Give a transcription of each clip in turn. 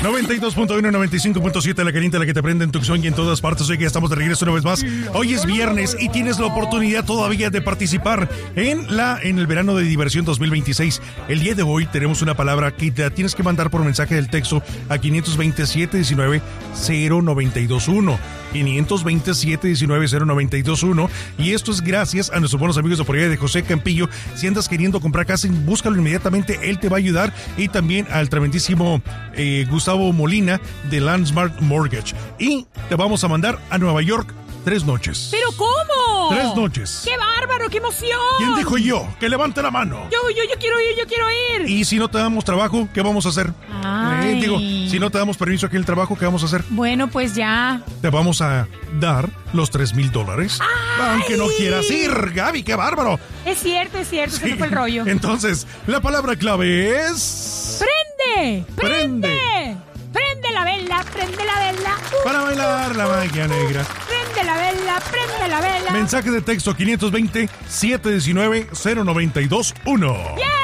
92.1, 95.7, la caliente, la que te prende en Tucson y en todas partes. Hoy que estamos de regreso una vez más. Hoy es viernes y tienes la oportunidad todavía de participar en el verano de diversión 2026. El día de hoy tenemos una palabra que te tienes que mandar por mensaje del texto a 527-19-0921. 527-19-0921. Y esto es gracias a nuestros buenos amigos de por allá de José Campillo. Si andas queriendo comprar casa, búscalo inmediatamente, él te va a ayudar. Y también al tremendísimo Gustavo Molina de Landsmark Mortgage. Y te vamos a mandar a Nueva York 3 noches. ¿Pero cómo? 3 noches. ¡Qué bárbaro! ¡Qué emoción! ¿Quién dijo yo? ¡Que levante la mano! Yo quiero ir. Y si no te damos trabajo, ¿qué vamos a hacer? Si no te damos permiso aquí en el trabajo, ¿qué vamos a hacer? Bueno, pues ya. Te vamos a dar los $3,000. Aunque no quieras ir, Gaby, qué bárbaro. Es cierto, Sí. ese fue el rollo. Entonces, la palabra clave es... ¡Prende! ¡Prende la vela! Para bailar la magia negra. ¡Prende la vela! Mensaje de texto 520-719-0921. ¡Yes!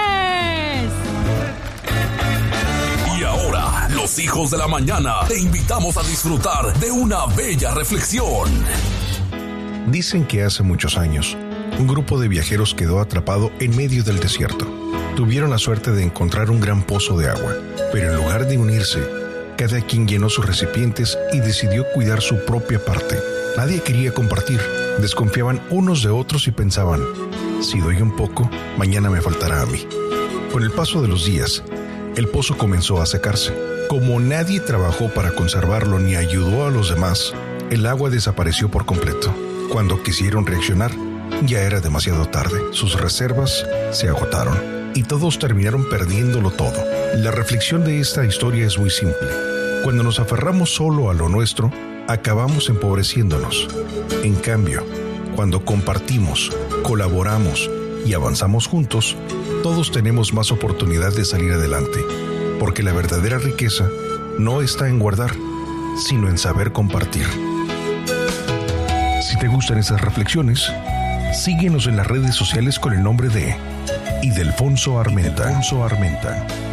Y ahora, los hijos de la mañana, te invitamos a disfrutar de una bella reflexión. Dicen que hace muchos años, un grupo de viajeros quedó atrapado en medio del desierto. Tuvieron la suerte de encontrar un gran pozo de agua, pero en lugar de unirse, cada quien llenó sus recipientes y decidió cuidar su propia parte. Nadie quería compartir. Desconfiaban unos de otros y pensaban, si doy un poco, mañana me faltará a mí. Con el paso de los días, el pozo comenzó a secarse. Como nadie trabajó para conservarlo ni ayudó a los demás, el agua desapareció por completo. Cuando quisieron reaccionar, ya era demasiado tarde. Sus reservas se agotaron y todos terminaron perdiéndolo todo. La reflexión de esta historia es muy simple. Cuando nos aferramos solo a lo nuestro, acabamos empobreciéndonos. En cambio, cuando compartimos, colaboramos y avanzamos juntos, todos tenemos más oportunidad de salir adelante, porque la verdadera riqueza no está en guardar, sino en saber compartir. Si te gustan esas reflexiones, síguenos en las redes sociales con el nombre de Idelfonso Armenta.